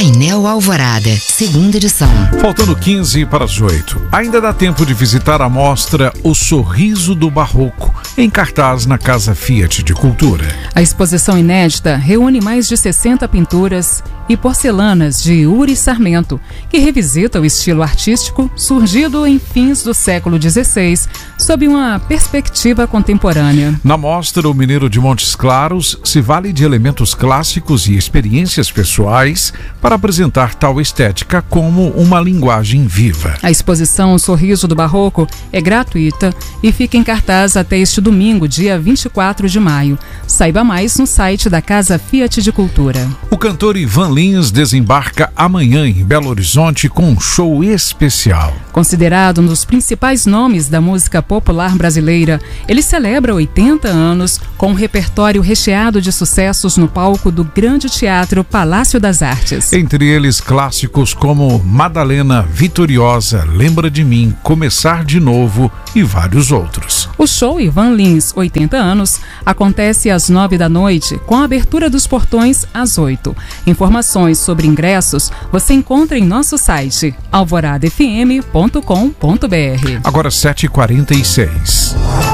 Painel Alvorada, segunda edição. Faltando 15 para as 8. Ainda dá tempo de visitar a mostra O Sorriso do Barroco, em cartaz na Casa Fiat de Cultura. A exposição inédita reúne mais de 60 pinturas e porcelanas de Yuri Sarmento, que revisita o estilo artístico surgido em fins do século XVI, sob uma perspectiva contemporânea. Na mostra, o mineiro de Montes Claros se vale de elementos clássicos e experiências pessoais para apresentar tal estética como uma linguagem viva. A exposição O Sorriso do Barroco é gratuita e fica em cartaz até este domingo, dia 24 de maio. Saiba mais no site da Casa Fiat de Cultura. O cantor Ivan Lins desembarca amanhã em Belo Horizonte com um show especial. Considerado um dos principais nomes da música popular brasileira, ele celebra 80 anos com um repertório recheado de sucessos no palco do Grande Teatro Palácio das Artes. Entre eles, clássicos como Madalena, Vitoriosa, Lembra de Mim, Começar de Novo e vários outros. O show Ivan Lins, 80 anos, acontece às 9 da noite, com a abertura dos portões às 8. Informações sobre ingressos você encontra em nosso site alvoradafm.com.br. Agora 7h46.